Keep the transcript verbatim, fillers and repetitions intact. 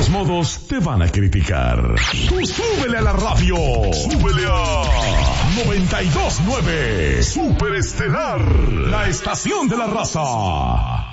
todos modos te van a criticar. Tú súbele a la radio. Súbele a noventa y dos punto nueve. Superestelar, la estación de la raza.